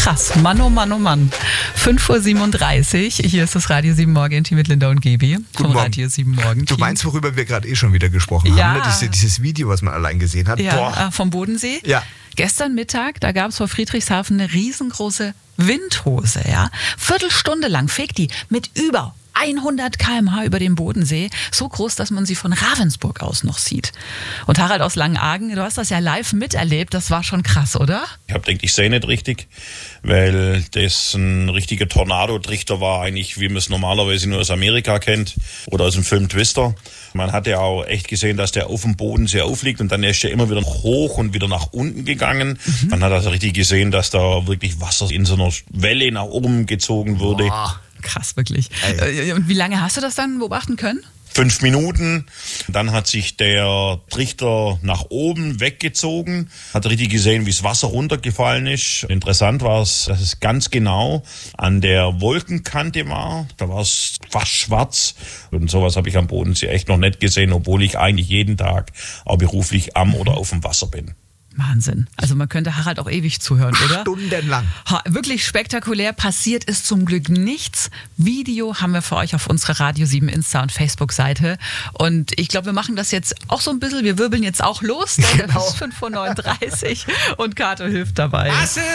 Krass, Mann, oh Mann, oh Mann. 5:37 Uhr, hier ist das Radio 7 Morgen mit Linda und Gaby vom Radio 7 Morgen. Du meinst, worüber wir gerade schon wieder gesprochen haben, ne? Dieses Video, was man allein gesehen hat. Ja, vom Bodensee. Ja. Gestern Mittag, da gab es vor Friedrichshafen eine riesengroße Windhose. Ja? Viertelstunde lang fegt die mit über 100 km/h über den Bodensee, so groß, dass man sie von Ravensburg aus noch sieht. Und Harald aus Langenargen, du hast das ja live miterlebt, das war schon krass, oder? Ich habe gedacht, ich sehe nicht richtig, weil das ein richtiger Tornado-Trichter war, eigentlich wie man es normalerweise nur aus Amerika kennt oder aus dem Film Twister. Man hat ja auch echt gesehen, dass der auf dem Bodensee aufliegt und dann ist er immer wieder hoch und wieder nach unten gegangen. Man hat also richtig gesehen, dass da wirklich Wasser in so einer Welle nach oben gezogen wurde. Boah. Krass, wirklich. Und wie lange hast du das dann beobachten können? 5 Minuten, dann hat sich der Trichter nach oben weggezogen, hat richtig gesehen, wie das Wasser runtergefallen ist. Interessant war es, dass es ganz genau an der Wolkenkante war, da war es fast schwarz und sowas habe ich am Bodensee echt noch nicht gesehen, obwohl ich eigentlich jeden Tag auch beruflich am oder auf dem Wasser bin. Wahnsinn. Also man könnte Harald auch ewig zuhören, oder? Stundenlang. Wirklich spektakulär. Passiert ist zum Glück nichts. Video haben wir für euch auf unserer Radio 7 Insta- und Facebook-Seite. Und ich glaube, wir machen das jetzt auch so ein bisschen. Wir wirbeln jetzt auch los. Genau. Das ist 5:39 Uhr und Kato hilft dabei.